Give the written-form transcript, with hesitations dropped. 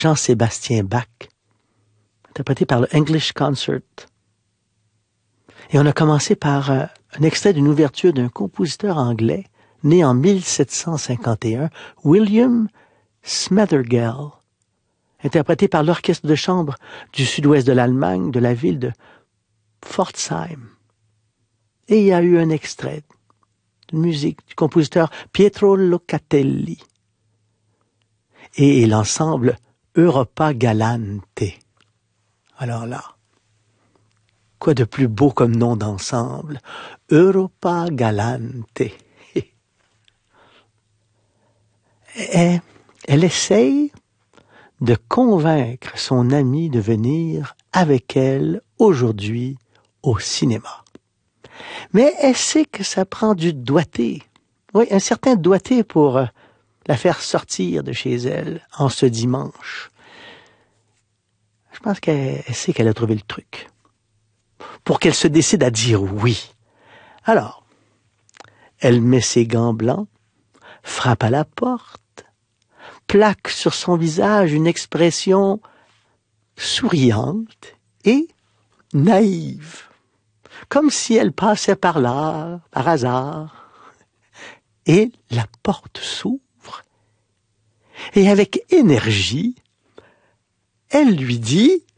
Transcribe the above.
Jean-Sébastien Bach, interprété par le English Concert. Et on a commencé par un extrait d'une ouverture d'un compositeur anglais né en 1751, William Smethergell, interprété par l'orchestre de chambre du sud-ouest de l'Allemagne, de la ville de Pforzheim. Et il y a eu un extrait d'une musique du compositeur Pietro Locatelli et l'ensemble Europa Galante. Alors là, quoi de plus beau comme nom d'ensemble? Europa Galante. Elle essaye de convaincre son ami de venir avec elle aujourd'hui au cinéma. Mais elle sait que ça prend du doigté. Oui, un certain doigté pour la faire sortir de chez elle en ce dimanche. Je pense qu'elle sait qu'elle a trouvé le truc. Pour qu'elle se décide à dire oui. Alors, elle met ses gants blancs, frappe à la porte, plaque sur son visage une expression souriante et naïve, comme si elle passait par là, par hasard. Et la porte s'ouvre, et avec énergie, elle lui dit